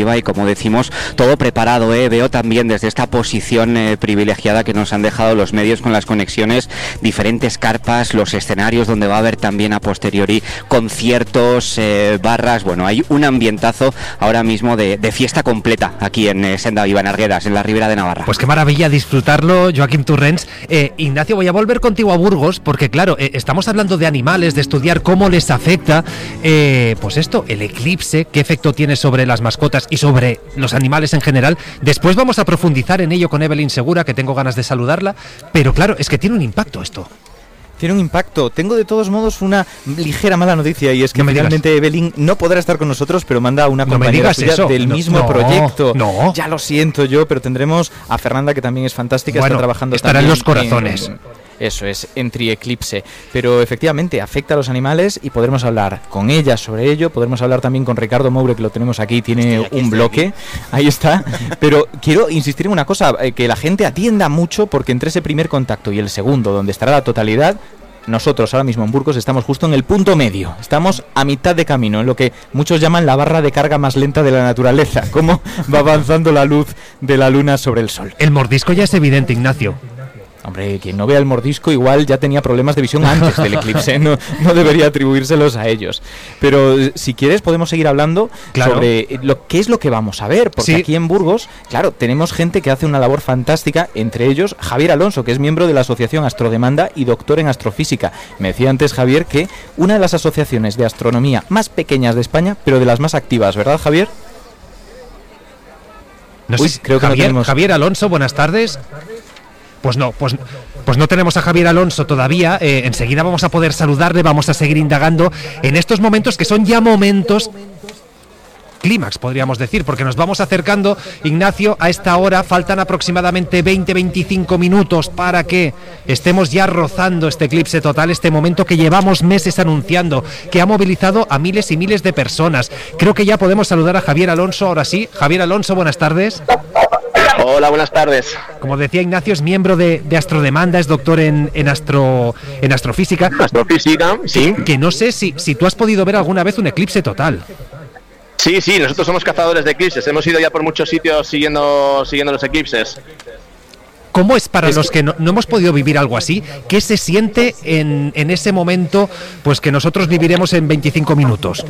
y como decimos, todo preparado, veo también desde esta posición privilegiada que nos han dejado los medios con las conexiones, diferentes carpas, los escenarios donde va a haber también a posteriori conciertos, barras, bueno, hay un ambientazo ahora mismo de fiesta completa aquí en Senda Viva, en Arguedas, en la Ribera de Navarra. Pues qué maravilla disfrutarlo, Joaquim Torrents. Ignacio, voy a volver contigo a Burgos, porque claro, estamos hablando de animales, de estudiar cómo les afecta, pues esto, el eclipse, qué efecto tiene sobre las mascotas y sobre los animales en general. Después vamos a profundizar en ello con Evelyn Segura, que tengo ganas de saludarla, pero claro, es que tiene un impacto esto. Tiene un impacto. Tengo de todos modos una ligera mala noticia, y es que finalmente Evelyn no podrá estar con nosotros, pero manda a una compañera suya del mismo proyecto. No. Ya lo siento yo, pero tendremos a Fernanda, que también es fantástica, bueno, está trabajando estará también en los corazones. Eso es, en Trieclipse. Pero efectivamente afecta a los animales y podremos hablar con ella sobre ello. Podremos hablar también con Ricardo Moure, que lo tenemos aquí, tiene un bloque. Ahí está. Pero quiero insistir en una cosa, que la gente atienda mucho, porque entre ese primer contacto y el segundo, donde estará la totalidad, nosotros ahora mismo en Burgos estamos justo en el punto medio. Estamos a mitad de camino, en lo que muchos llaman la barra de carga más lenta de la naturaleza. Cómo va avanzando la luz de la luna sobre el sol. El mordisco ya es evidente, Ignacio. Hombre, quien no vea el mordisco igual ya tenía problemas de visión antes del eclipse, no debería atribuírselos a ellos. Pero si quieres podemos seguir hablando sobre qué es lo que vamos a ver, porque aquí en Burgos, claro, tenemos gente que hace una labor fantástica, entre ellos Javier Alonso, que es miembro de la Asociación Astrodemanda y doctor en astrofísica. Me decía antes Javier que una de las asociaciones de astronomía más pequeñas de España, pero de las más activas, ¿verdad, Javier? No sé, creo que Javier Alonso, buenas tardes. Pues no tenemos a Javier Alonso todavía. Enseguida vamos a poder saludarle, vamos a seguir indagando en estos momentos que son ya momentos clímax, podríamos decir, porque nos vamos acercando, Ignacio, a esta hora. Faltan aproximadamente 20-25 minutos para que estemos ya rozando este eclipse total, este momento que llevamos meses anunciando, que ha movilizado a miles y miles de personas. Creo que ya podemos saludar a Javier Alonso, ahora sí. Javier Alonso, buenas tardes. Hola, buenas tardes. Como decía Ignacio, es miembro de Astrodemanda, es doctor en astrofísica. Astrofísica, sí. Que no sé si tú has podido ver alguna vez un eclipse total. Sí, nosotros somos cazadores de eclipses, hemos ido ya por muchos sitios siguiendo los eclipses. ¿Cómo es para los que no hemos podido vivir algo así? ¿Qué se siente en ese momento, pues que nosotros viviremos en 25 minutos?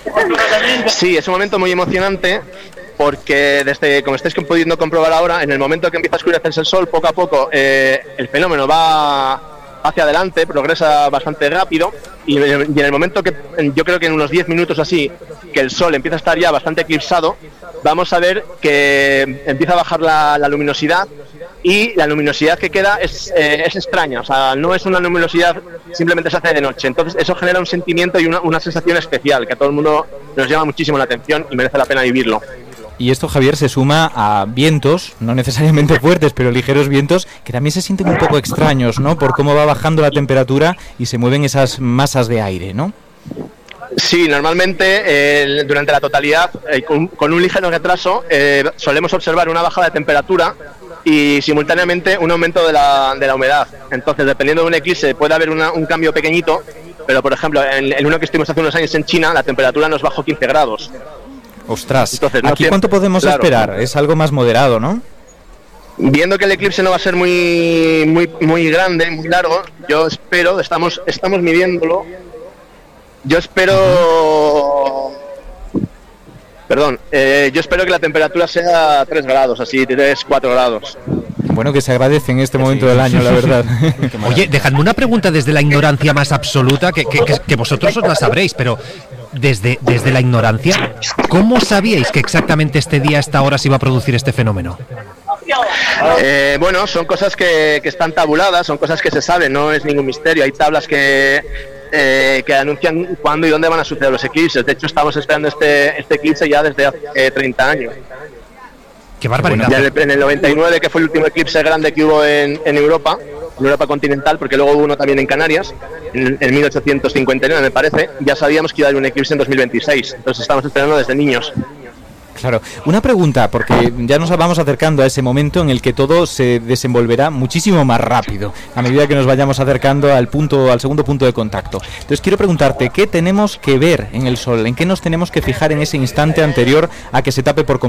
Sí, es un momento muy emocionante, porque como estáis pudiendo comprobar ahora, en el momento que empieza a oscurecerse el sol, poco a poco el fenómeno va hacia adelante, progresa bastante rápido, y en el momento que yo creo que en unos 10 minutos así, que el sol empieza a estar ya bastante eclipsado, vamos a ver que empieza a bajar la luminosidad, y la luminosidad que queda es extraña, o sea, no es una luminosidad, simplemente se hace de noche. Entonces eso genera un sentimiento y una sensación especial que a todo el mundo nos llama muchísimo la atención y merece la pena vivirlo. Y esto, Javier, se suma a vientos, no necesariamente fuertes, pero ligeros vientos, que también se sienten un poco extraños, ¿no? Por cómo va bajando la temperatura y se mueven esas masas de aire, ¿no? Sí, normalmente durante la totalidad, con un ligero retraso, solemos observar una bajada de temperatura y simultáneamente un aumento de la humedad. Entonces, dependiendo de un eclipse, puede haber un cambio pequeñito, pero por ejemplo, en uno que estuvimos hace unos años en China, la temperatura nos bajó 15 grados. Ostras, entonces, ¿aquí cuánto podemos esperar? Es algo más moderado, ¿no? Viendo que el eclipse no va a ser muy grande, muy largo, yo espero, estamos midiéndolo, yo espero... Perdón, yo espero que la temperatura sea 3 grados, así, 3-4 grados. Bueno, que se agradece en este momento del año, la verdad. Oye, dejadme una pregunta desde la ignorancia más absoluta, que vosotros os la sabréis, pero desde la ignorancia, ¿cómo sabíais que exactamente este día, a esta hora, se iba a producir este fenómeno? Bueno, son cosas que están tabuladas, son cosas que se saben, no es ningún misterio. Hay tablas que anuncian cuándo y dónde van a suceder los eclipses. De hecho, estamos esperando este eclipse ya desde hace 30 años. ¡Qué barbaridad! Ya en el 99, que fue el último eclipse grande que hubo en Europa continental, porque luego hubo uno también en Canarias, en 1859 me parece, ya sabíamos que iba a haber un eclipse en 2026, entonces estamos esperando desde niños. Claro, una pregunta, porque ya nos vamos acercando a ese momento en el que todo se desenvolverá muchísimo más rápido, a medida que nos vayamos acercando al segundo punto de contacto. Entonces quiero preguntarte, ¿qué tenemos que ver en el Sol? ¿En qué nos tenemos que fijar en ese instante anterior a que se tape por completo